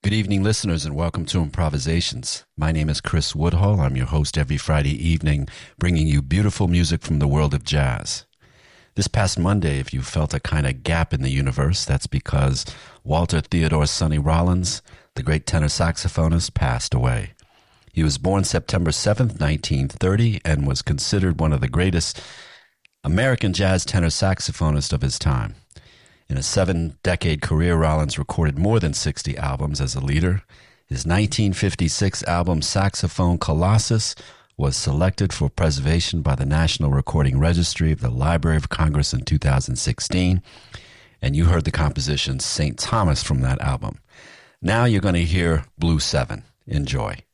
Good evening, listeners, and welcome to Improvisations. My name is Chris Woodhull. I'm your host every Friday evening, bringing you beautiful music from the world of jazz. This past Monday, if you felt a kind of gap in the universe, that's because Walter Theodore Sonny Rollins, the great tenor saxophonist, passed away. He was born September 7th, 1930, and was considered one of the greatest American jazz tenor saxophonists of his time. In a 7-decade career, Rollins recorded more than 60 albums as a leader. His 1956 album, Saxophone Colossus, was selected for preservation by the National Recording Registry of the Library of Congress in 2016. And you heard the composition St. Thomas from that album. Now you're going to hear Blue 7. Enjoy.